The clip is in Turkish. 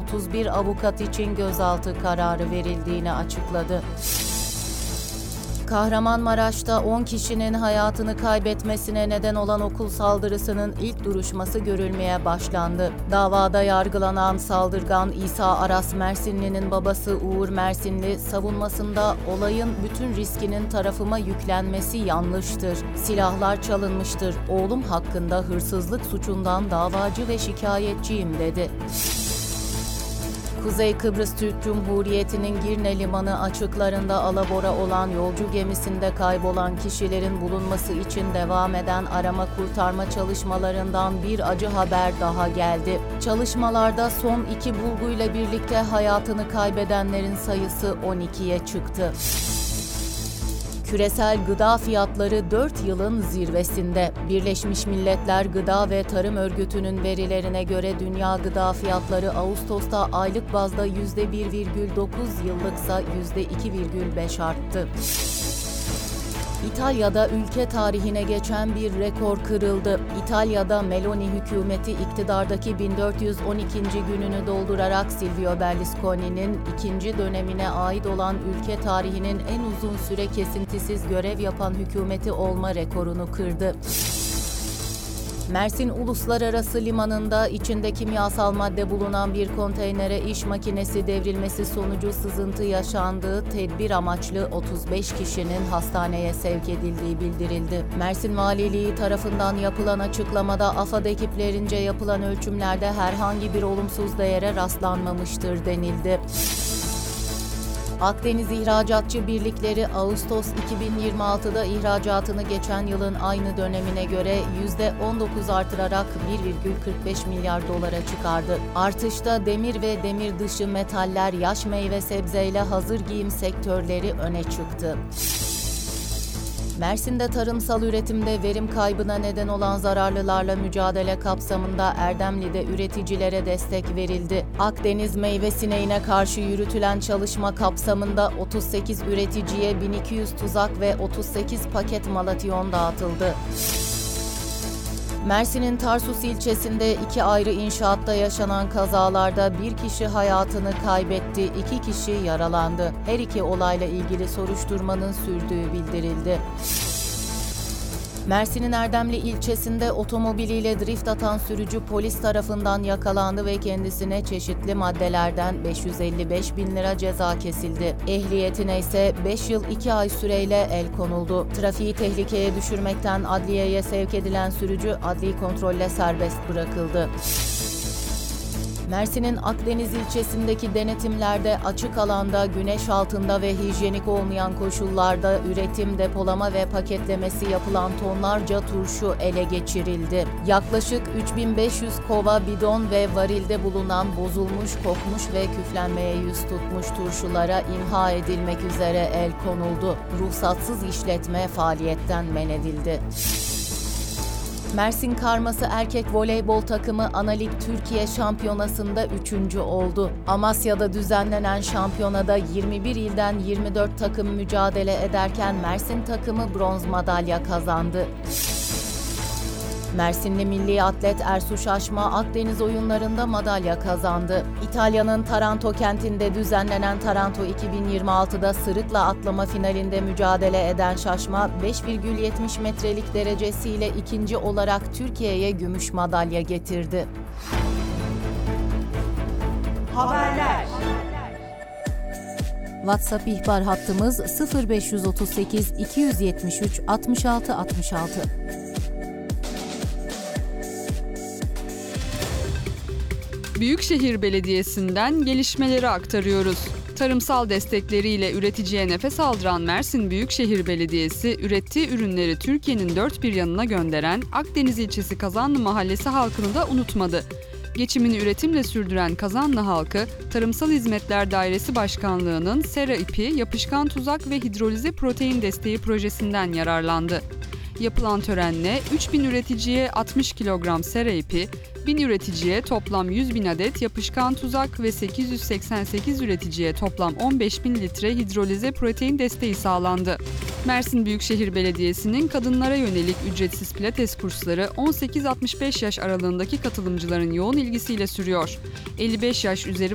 31 avukat için gözaltı kararı verildiğini açıkladı. Kahramanmaraş'ta 10 kişinin hayatını kaybetmesine neden olan okul saldırısının ilk duruşması görülmeye başlandı. Davada yargılanan saldırgan İsa Aras Mersinli'nin babası Uğur Mersinli savunmasında olayın bütün riskinin tarafıma yüklenmesi yanlıştır. Silahlar çalınmıştır. Oğlum hakkında hırsızlık suçundan davacı ve şikayetçiyim dedi. Kuzey Kıbrıs Türk Cumhuriyeti'nin Girne Limanı açıklarında alabora olan yolcu gemisinde kaybolan kişilerin bulunması için devam eden arama kurtarma çalışmalarından bir acı haber daha geldi. Çalışmalarda son 2 bulguyla birlikte hayatını kaybedenlerin sayısı 12'ye çıktı. Küresel gıda fiyatları 4 yılın zirvesinde. Birleşmiş Milletler Gıda ve Tarım Örgütü'nün verilerine göre dünya gıda fiyatları Ağustos'ta aylık bazda %1,9, yıllıksa %2,5 arttı. İtalya'da ülke tarihine geçen bir rekor kırıldı. İtalya'da Meloni hükümeti iktidardaki 1412. gününü doldurarak Silvio Berlusconi'nin 2. dönemine ait olan ülke tarihinin en uzun süre kesintisiz görev yapan hükümeti olma rekorunu kırdı. Mersin Uluslararası Limanı'nda içinde kimyasal madde bulunan bir konteynere iş makinesi devrilmesi sonucu sızıntı yaşandığı, tedbir amaçlı 35 kişinin hastaneye sevk edildiği bildirildi. Mersin Valiliği tarafından yapılan açıklamada AFAD ekiplerince yapılan ölçümlerde herhangi bir olumsuz değere rastlanmamıştır denildi. Akdeniz İhracatçı Birlikleri Ağustos 2026'da ihracatını geçen yılın aynı dönemine göre %19 artırarak 1,45 milyar dolara çıkardı. Artışta demir ve demir dışı metaller, yaş meyve sebzeyle hazır giyim sektörleri öne çıktı. Mersin'de tarımsal üretimde verim kaybına neden olan zararlılarla mücadele kapsamında Erdemli'de üreticilere destek verildi. Akdeniz meyve sineğine karşı yürütülen çalışma kapsamında 38 üreticiye 1200 tuzak ve 38 paket malatyon dağıtıldı. Mersin'in Tarsus ilçesinde 2 ayrı inşaatta yaşanan kazalarda 1 kişi hayatını kaybetti, 2 kişi yaralandı. Her iki olayla ilgili soruşturmanın sürdüğü bildirildi. Mersin'in Erdemli ilçesinde otomobiliyle drift atan sürücü polis tarafından yakalandı ve kendisine çeşitli maddelerden 555 bin lira ceza kesildi. Ehliyetine ise 5 yıl 2 ay süreyle el konuldu. Trafiği tehlikeye düşürmekten adliyeye sevk edilen sürücü adli kontrolle serbest bırakıldı. Mersin'in Akdeniz ilçesindeki denetimlerde açık alanda, güneş altında ve hijyenik olmayan koşullarda üretim, depolama ve paketlemesi yapılan tonlarca turşu ele geçirildi. Yaklaşık 3500 kova, bidon ve varilde bulunan bozulmuş, kokmuş ve küflenmeye yüz tutmuş turşulara imha edilmek üzere el konuldu. Ruhsatsız işletme faaliyetten men edildi. Mersin Karması erkek voleybol takımı Analig Türkiye Şampiyonası'nda 3. oldu. Amasya'da düzenlenen şampiyonada 21 ilden 24 takım mücadele ederken Mersin takımı bronz madalya kazandı. Mersinli milli atlet Ersuş Aşma Akdeniz oyunlarında madalya kazandı. İtalya'nın Taranto kentinde düzenlenen Taranto 2026'da sırıkla atlama finalinde mücadele eden Şaşma 5,70 metrelik derecesiyle 2. olarak Türkiye'ye gümüş madalya getirdi. Haberler. WhatsApp ihbar hattımız 0538 273 66 66. Büyükşehir Belediyesi'nden gelişmeleri aktarıyoruz. Tarımsal destekleriyle üreticiye nefes aldıran Mersin Büyükşehir Belediyesi, ürettiği ürünleri Türkiye'nin dört bir yanına gönderen Akdeniz ilçesi Kazanlı Mahallesi halkını da unutmadı. Geçimini üretimle sürdüren Kazanlı halkı, Tarımsal Hizmetler Dairesi Başkanlığı'nın sera ipi, yapışkan tuzak ve hidrolize protein desteği projesinden yararlandı. Yapılan törenle 3.000 üreticiye 60 kilogram sera ipi, 1000 üreticiye toplam 100.000 adet yapışkan tuzak ve 888 üreticiye toplam 15.000 litre hidrolize protein desteği sağlandı. Mersin Büyükşehir Belediyesi'nin kadınlara yönelik ücretsiz pilates kursları 18-65 yaş aralığındaki katılımcıların yoğun ilgisiyle sürüyor. 55 yaş üzeri